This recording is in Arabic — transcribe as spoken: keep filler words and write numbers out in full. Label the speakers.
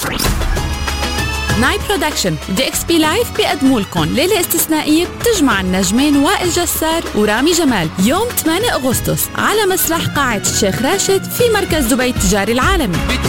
Speaker 1: نايت برودكشن ودي اكس بي لايف بيقدموا لكم ليلة استثنائية بتجمع النجمين وائل جسار ورامي جمال يوم ثمانية أغسطس على مسرح قاعة الشيخ راشد في مركز دبي التجاري العالمي.